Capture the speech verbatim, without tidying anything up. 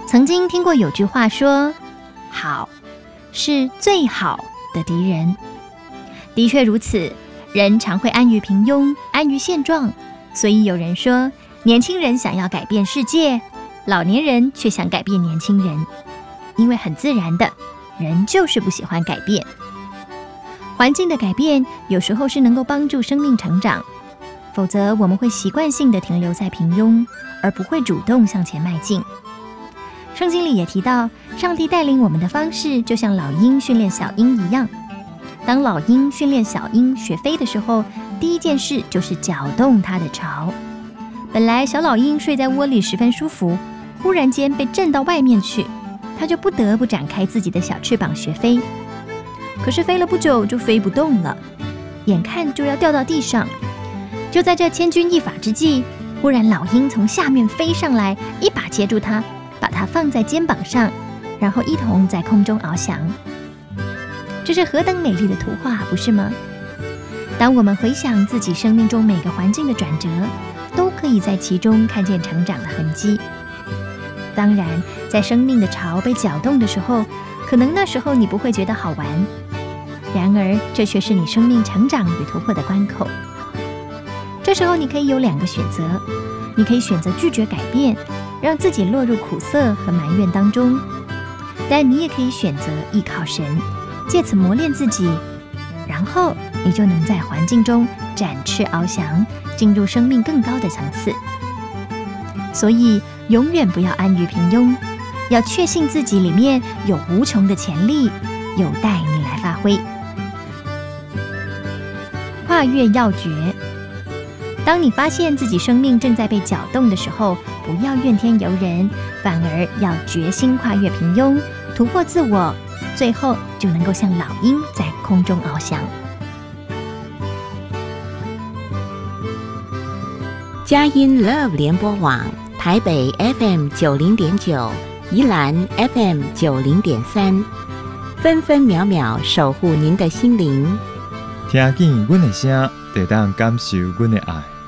曾经听过有句话说，好是最好的敌人。的确如此，人常会安于平庸，安于现状，所以有人说，年轻人想要改变世界，老年人却想改变年轻人，因为很自然的，人就是不喜欢改变。环境的改变有时候是能够帮助生命成长，否则我们会习惯性的停留在平庸，而不会主动向前迈进。圣经里也提到，上帝带领我们的方式就像老鹰训练小鹰一样。当老鹰训练小鹰学飞的时候，第一件事就是搅动它的巢。本来小老鹰睡在窝里十分舒服，忽然间被震到外面去，它就不得不展开自己的小翅膀学飞。可是飞了不久就飞不动了，眼看就要掉到地上。就在这千钧一发之际，忽然老鹰从下面飞上来，一把接住它，把它放在肩膀上，然后一同在空中翱翔。这是何等美丽的图画，不是吗？当我们回想自己生命中每个环境的转折，都可以在其中看见成长的痕迹。当然，在生命的巢被搅动的时候，可能那时候你不会觉得好玩，然而这却是你生命成长与突破的关口。这时候你可以有两个选择，你可以选择拒绝改变，让自己落入苦涩和埋怨当中，但你也可以选择依靠神，借此磨练自己，然后你就能在环境中展翅翱翔，进入生命更高的层次。所以永远不要安于平庸，要确信自己里面有无穷的潜力，有待你来发挥。跨越要诀，当你发现自己生命正在被搅动的时候，不要怨天尤人，反而要决心跨越平庸，突破自我，最后就能够像老鹰在空中翱翔。 佳音 Love 联播网，台北 F M 九零点九，宜兰 F M 九零点三，分分秒秒守护您的心灵。 听见阮的声，就当感受阮的爱。